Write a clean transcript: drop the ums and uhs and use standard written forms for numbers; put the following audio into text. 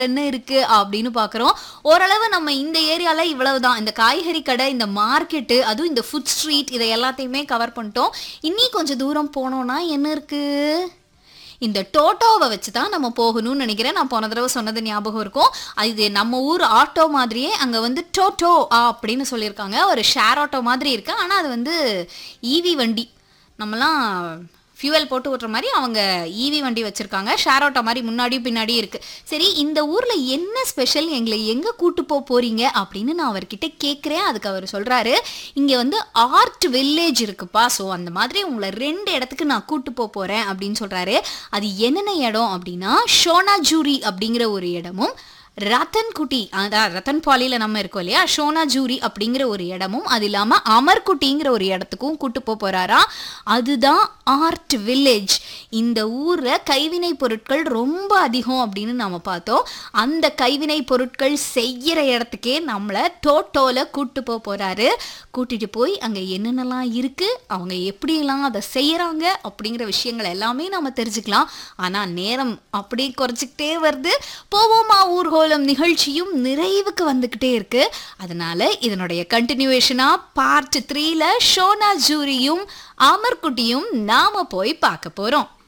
என்ன இருக்கு அப்படின்னு பாக்குறோம். ஓரளவு நம்ம இந்த ஏரியால இவ்வளவுதான். இந்த காய்கறி கடை, இந்த மார்க்கெட்டு, அதுவும் இந்த ஃபுட் ஸ்ட்ரீட் இதை எல்லாத்தையுமே கவர் பண்ணிட்டோம். இன்னி கொஞ்சம் தூரம் போனோம்னா என்ன இருக்கு? இந்த டோட்டோவை வச்சு தான் நம்ம போகணும்னு நினைக்கிறேன். நான் போன தடவை சொன்னது ஞாபகம் இருக்கும். இது நம்ம ஊர் ஆட்டோ மாதிரியே அங்கே வந்து டோட்டோ அப்படின்னு சொல்லியிருக்காங்க. ஒரு ஷேர் ஆட்டோ மாதிரி இருக்கு. ஆனால் அது வந்து ஈவி வண்டி. நம்மலாம் ஃபியூவல் போட்டு ஓட்டுற மாதிரி அவங்க ஈவி வண்டி வச்சுருக்காங்க. ஷேர் ஆட்டோ மாதிரி முன்னாடியும் பின்னாடியும் இருக்குது. சரி, இந்த ஊரில் என்ன ஸ்பெஷல், எங்களை எங்கே கூட்டு போகிறீங்க அப்படின்னு நான் அவர்கிட்ட கேட்குறேன். அதுக்கு அவர் சொல்கிறாரு, இங்கே வந்து ஆர்ட் வில்லேஜ் இருக்குப்பா. ஸோ அந்த மாதிரி உங்களை 2 இடத்துக்கு நான் கூட்டு போகிறேன் அப்படின்னு சொல்கிறாரு. அது என்னென்ன இடம் அப்படின்னா, ஷோனாஜூரி அப்படிங்கிற ஒரு இடமும், ரத்தன்குட்டி, அதான் ரத்தன் பாலியில் நம்ம இருக்கோம் இல்லையா, ஷோனாஜூரி அப்படிங்கிற ஒரு இடமும், அது இல்லாமல் அமர்குட்டிங்கிற ஒரு இடத்துக்கும் கூட்டு போகிறாரா. அதுதான் ஆர்ட் வில்லேஜ். இந்த ஊரில் கைவினை பொருட்கள் ரொம்ப அதிகம் அப்படின்னு நாம் பார்த்தோம். அந்த கைவினை பொருட்கள் செய்கிற இடத்துக்கே நம்மளை டோட்டோவில் கூட்டு போகிறாரு. கூட்டிகிட்டு போய் அங்கே என்னென்னலாம் இருக்குது, அவங்க எப்படியெல்லாம் அதை செய்கிறாங்க அப்படிங்கிற விஷயங்கள் எல்லாமே நம்ம தெரிஞ்சுக்கலாம். ஆனால் நேரம் அப்படி குறைச்சிக்கிட்டே வருது. போவோமா ஊர்கோலம் நிகழ்ச்சியும் நிறைவுக்கு வந்துக்கிட்டே இருக்கு. அதனால இதனுடைய கண்டினியூவேஷனாக பார்ட் 3ல ஷோனாஜூரியும் அமர்குட்டியும் நாம போய் பார்க்க போகிறோம்.